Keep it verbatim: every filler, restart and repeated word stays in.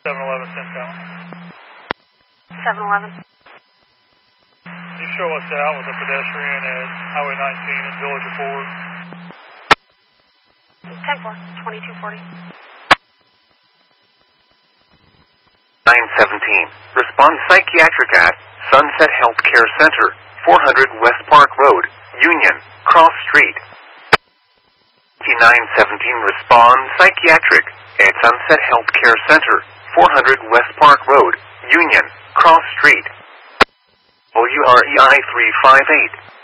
seven eleven Central. seven eleven. You show us out with a pedestrian at Highway nineteen in Village of Ford. ten four, twenty-two forty. nine seventeen. Respond psychiatric at Sunset Healthcare Center, four hundred West Park Road, Union, Cross Street. nine seventeen. Respond psychiatric at Sunset Healthcare Center, four hundred West Park Road, Union, Cross Street. O U R E I three five eight.